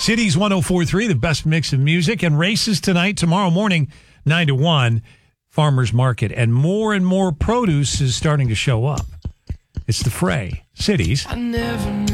Cities 104.3, the best mix of music, and races tonight, tomorrow morning, 9 to 1, farmers market. And more produce is starting to show up. It's the Fray. Cities. I never knew